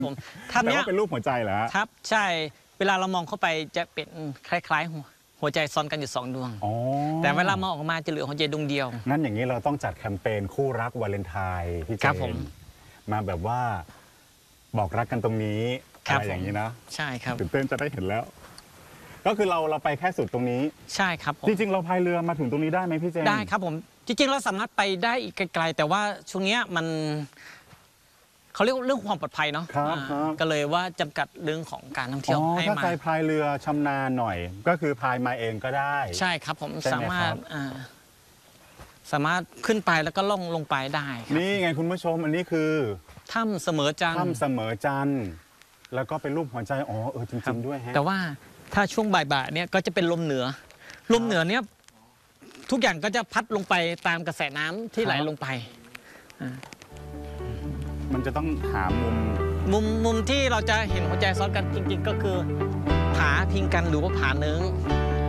ผมถ้ำเนี้ยแต่ว่าเป็นรูปหัวใจเหรอฮะครับใช่เวลาเรามองเข้าไปจะเป็นคล้ายๆหัวใจซ้อนกันอยู่2 ดวงแต่เวลามองออกมาจะเหลือหัวใจดวงเดียวงั้นอย่างนี้เราต้องจัดแคมเปญคู่รักวาเลนไทน์พี่เจครับผมนมาแบบว่าบอกรักกันตรงนี้ครัอะบไรอย่างนี้นะใช่ครับตื่นเต้นจะได้เห็นแล้ว ก็คือเราไปแค่สุดตรงนี้ใช่ครับผมจริงๆเราพายเรือมาถึงตรงนี้ได้ไหมพี่เจนได้ครับผมจริงๆเราสามารถไปได้อีกไกลๆแต่ว่าช่วงเนี้ยมันเขาเรียกเรื่องความปลอดภัยเนาะครับก็เลยว่าจำกัดเรื่องของการท่องเที่ยวให้ถ้ามาใครพายเรือชำนาญหน่อย ก็คือพายมาเองก็ได้ใช่ครับผมใช่ไหมสามารถครับสามารถขึ้นไปแล้วก็ล่องลงไปได้ครับนี่ไงคุณผู้ชมอันนี้คือถ้ำเสมอจันทถ้ำร์เสมอจันทร์แล้วก็เป็นรูปหัวใจจริงๆด้วยฮะแต่ว่าถ้าช่วงบ่ายๆเนี่ยก็จะเป็นลมเหนือเนี่ยทุกอย่างก็จะพัดลงไปตามกระแสน้ำที่ไหลลงไปมันจะต้องหามุมที่เราจะเห็นหัวใจซ้อนกันจริงๆ ก็คือผาพิงกันหรือว่าผาเนิ้ง